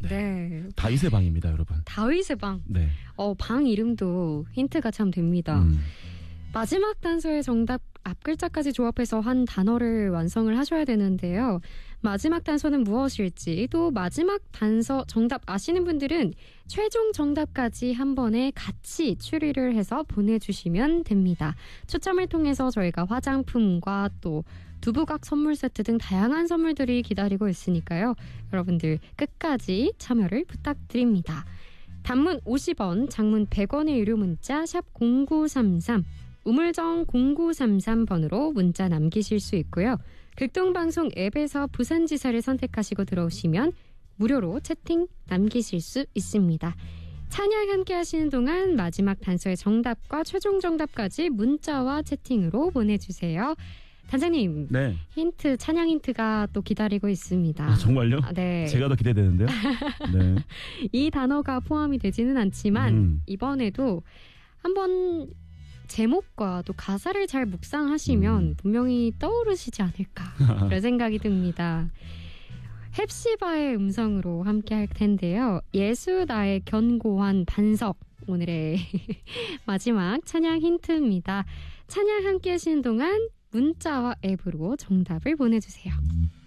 네. 다윗의 방입니다, 여러분. 다윗의 방. 네. 방 이름도 힌트가 참 됩니다. 마지막 단서의 정답 앞 글자까지 조합해서 한 단어를 완성을 하셔야 되는데요. 마지막 단서는 무엇일지, 또 마지막 단서 정답 아시는 분들은 최종 정답까지 한 번에 같이 추리를 해서 보내주시면 됩니다. 추첨을 통해서 저희가 화장품과 또 두부각 선물 세트 등 다양한 선물들이 기다리고 있으니까요. 여러분들 끝까지 참여를 부탁드립니다. 단문 50원, 장문 100원의 유료 문자 샵 0933, 우물정 0933번으로 문자 남기실 수 있고요. 극동방송 앱에서 부산지사를 선택하시고 들어오시면 무료로 채팅 남기실 수 있습니다. 찬양 함께 하시는 동안 마지막 단서의 정답과 최종 정답까지 문자와 채팅으로 보내주세요. 단장님, 네. 힌트, 찬양 힌트가 또 기다리고 있습니다. 아, 정말요? 네. 제가 더 기대되는데요. 네. 이 단어가 포함이 되지는 않지만 이번에도 한번 제목과 또 가사를 잘 묵상하시면 분명히 떠오르시지 않을까 그런 생각이 듭니다. 헵시바의 음성으로 함께 할 텐데요. 예수 나의 견고한 반석, 오늘의 마지막 찬양 힌트입니다. 찬양 함께 하시는 동안 문자와 앱으로 정답을 보내주세요.